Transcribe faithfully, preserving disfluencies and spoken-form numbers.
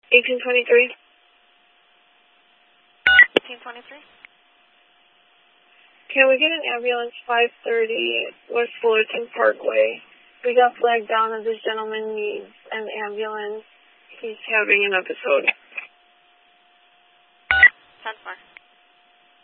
eighteen twenty-three. eighteen twenty-three. Can we get an ambulance five thirty West Fullerton Parkway? We got flagged down that this gentleman needs an ambulance. He's having an episode. ten four.